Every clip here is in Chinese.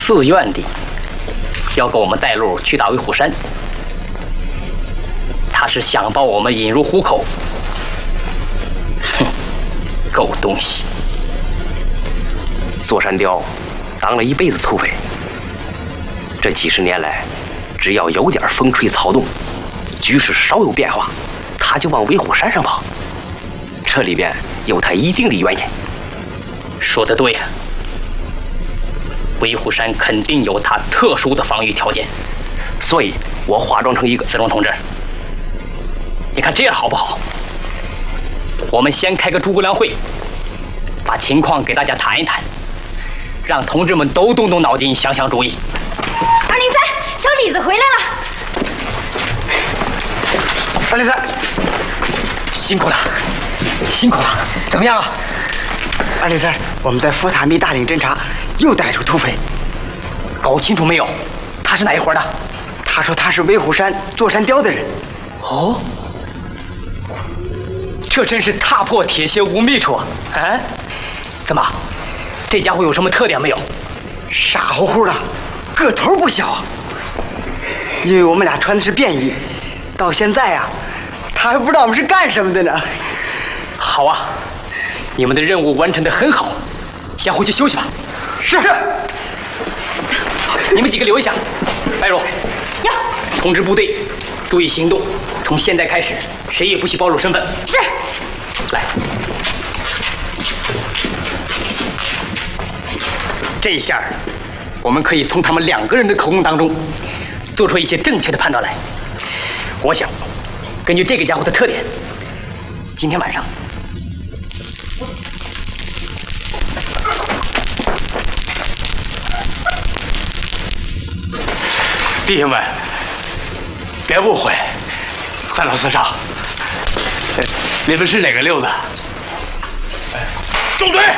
自愿的要给我们带路去打威虎山。他是想把我们引入虎口。哼，狗东西！ 座山雕当了一辈子土匪，这几十年来，只要有点风吹草动，局势稍有变化，他就往威虎山上跑。这里边有他一定的原因。 说得对呀，威虎山肯定有它特殊的防御条件， 所以我化妆成一个子龙同志，你看这样好不好？我们先开个诸葛亮会，把情况给大家谈一谈，让同志们都动动脑筋，想想主意。 203，小李子回来了。 203， 辛苦了，辛苦了，怎么样啊 ？203，我们在佛塔密大岭侦查，又逮住土匪。 搞清楚没有？他是哪一伙的？ 他说他是威虎山座山雕的人。 哦，这真是踏破铁鞋无觅处啊！哎，怎么，这家伙有什么特点没有？ 傻乎乎的，个头不小啊。因为我们俩穿的是便衣，到现在啊，他还不知道我们是干什么的呢。 好啊，你们的任务完成得很好，先回去休息吧。 是。 你们几个留一下。白茹， 要通知部队注意行动，从现在开始，谁也不许暴露身份。 是。 来，这一下，我们可以从他们2个人的口供当中做出一些正确的判断来。我想，根据这个家伙的特点，今天晚上。 弟兄们，别误会，范老四少，你们是哪个溜子？中队，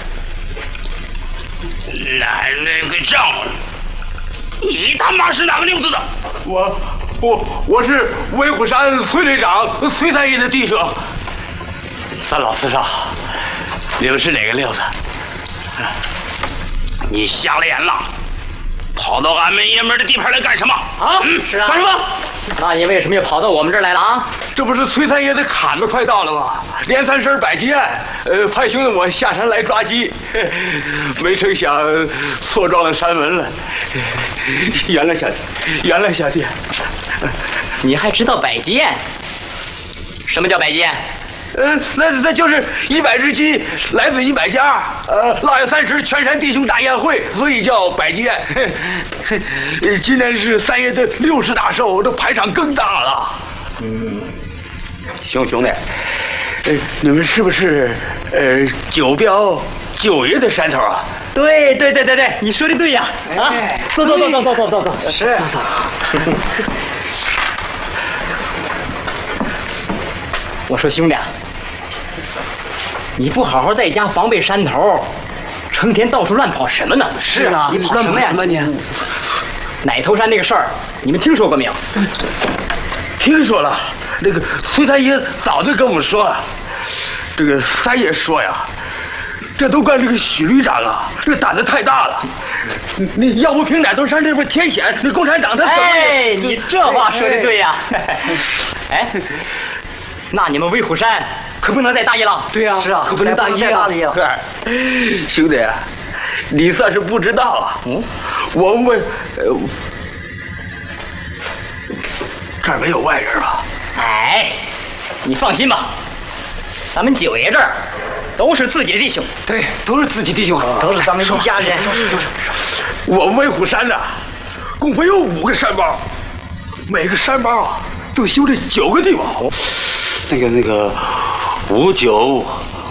那个仗，你他妈是哪个溜子的？我是威虎山崔队长崔三爷的弟兄。三老四少，你们是哪个溜子？你瞎了眼了！跑到俺们爷们的地盘来干什么？ 啊，是啊，干什么？那你为什么又跑到我们这儿来了啊？ 这不是崔三爷的坎子快到了吗？连3声摆鸡案，派兄弟我下山来抓鸡，没成想错撞了山门了。原来小弟， 你还知道摆鸡案？什么叫摆鸡案？ 那就是100只鸡来自100家，8月30全山弟兄大宴会，所以叫摆鸡宴。今天是三爷的60大寿，这排场更大了。兄弟，你们是不是九彪九爷的山头啊？ 对，你说的对呀！啊，走， 是。 走。我说兄弟，你不好好在家防备山头，成天到处乱跑什么呢？ 是啊， 你跑什么呀？你奶头山那个事儿，你们听说过没有？ 听说了，那个崔三爷早就跟我们说了。这个三爷说呀，这都怪这个许旅长啊，这个胆子太大了。你要不凭奶头山这边天险，那共产党他怎么？ 哎，你这话说的对呀。哎，那你们威虎山可不能再大意了。 对呀， 是啊， 可不能大意啊！ 兄弟，你算是不知道啊。我们这儿没有外人吧？ 哎，你放心吧，咱们九爷这儿都是自己的弟兄。 对，都是自己弟兄，都是咱们一家人。 是。我们威虎山呢，共分有5个山包，每个山包啊都修这9个地堡。那个5945，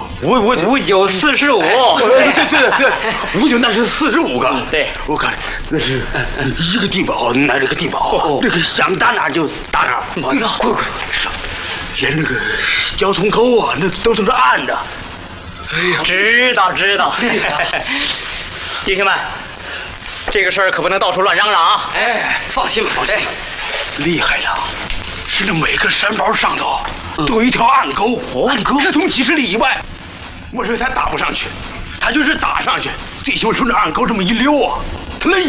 对，59那是45个。 对， 我看那是一个地堡，那个地堡，那个想打哪就打哪。哎呀，快，连那个交通沟啊，那都是暗的。哎呀， 知道。弟兄们，这个事儿可不能到处乱嚷嚷啊！ 哎，放心吧。 厉害了，是那每个山包上头都有一条暗沟，暗沟是从几十里以外，没事才打不上去，他就是打上去，弟兄顺着暗沟这么一溜啊， 他那